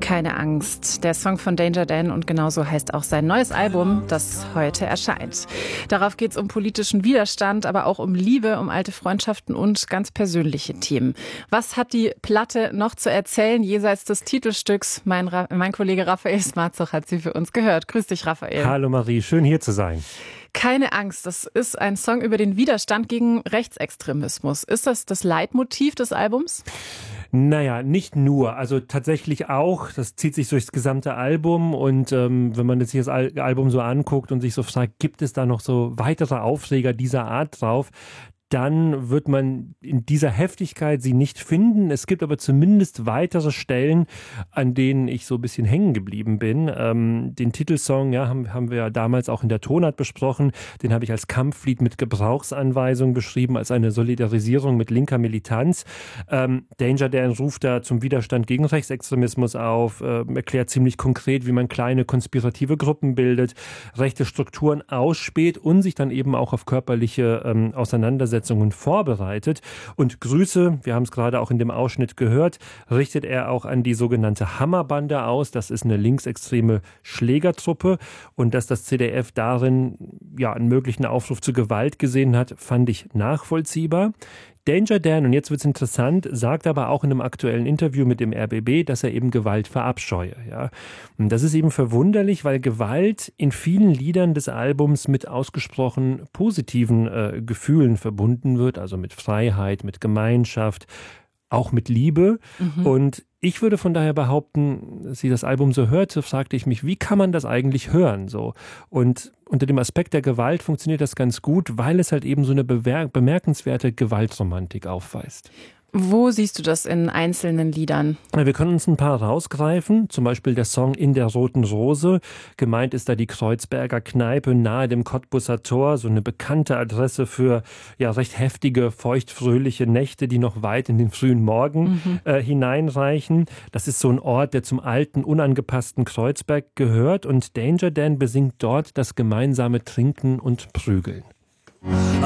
Keine Angst. Der Song von Danger Dan und genauso heißt auch sein neues Album, das heute erscheint. Darauf geht es um politischen Widerstand, aber auch um Liebe, um alte Freundschaften und ganz persönliche Themen. Was hat die Platte noch zu erzählen jenseits des Titelstücks? Mein Kollege Raphael Smarzoch hat sie für uns gehört. Grüß dich, Raphael. Hallo Marie, schön hier zu sein. Keine Angst, das ist ein Song über den Widerstand gegen Rechtsextremismus. Ist das Leitmotiv des Albums? Naja, nicht nur, also tatsächlich auch, das zieht sich durchs gesamte Album und wenn man jetzt hier das Album so anguckt und sich so fragt, gibt es da noch so weitere Aufreger dieser Art drauf, dann wird man in dieser Heftigkeit sie nicht finden. Es gibt aber zumindest weitere Stellen, an denen ich so ein bisschen hängen geblieben bin. Den Titelsong haben wir ja damals auch in der Tonart besprochen. Den habe ich als Kampflied mit Gebrauchsanweisung beschrieben, als eine Solidarisierung mit linker Militanz. Danger Dan ruft da zum Widerstand gegen Rechtsextremismus auf, erklärt ziemlich konkret, wie man kleine konspirative Gruppen bildet, rechte Strukturen ausspäht und sich dann eben auch auf körperliche Auseinandersetzungen vorbereitet. Und Grüße, wir haben es gerade auch in dem Ausschnitt gehört, richtet er auch an die sogenannte Hammerbande aus. Das ist eine linksextreme Schlägertruppe. Und dass das CDF darin einen möglichen Aufruf zu Gewalt gesehen hat, fand ich nachvollziehbar. Danger Dan, und jetzt wird's interessant, sagt aber auch in einem aktuellen Interview mit dem RBB, dass er eben Gewalt verabscheue. Ja. Und das ist eben verwunderlich, weil Gewalt in vielen Liedern des Albums mit ausgesprochen positiven Gefühlen verbunden wird, also mit Freiheit, mit Gemeinschaft, auch mit Liebe. Und ich würde von daher behaupten, als ich das Album so hörte, fragte ich mich, wie kann man das eigentlich hören? So. Und unter dem Aspekt der Gewalt funktioniert das ganz gut, weil es halt eben so eine bemerkenswerte Gewaltromantik aufweist. Wo siehst du das in einzelnen Liedern? Wir können uns ein paar rausgreifen, zum Beispiel der Song In der roten Rose. Gemeint ist da die Kreuzberger Kneipe nahe dem Cottbuser Tor, so eine bekannte Adresse für recht heftige, feuchtfröhliche Nächte, die noch weit in den frühen Morgen hineinreichen. Das ist so ein Ort, der zum alten, unangepassten Kreuzberg gehört und Danger Dan besingt dort das gemeinsame Trinken und Prügeln.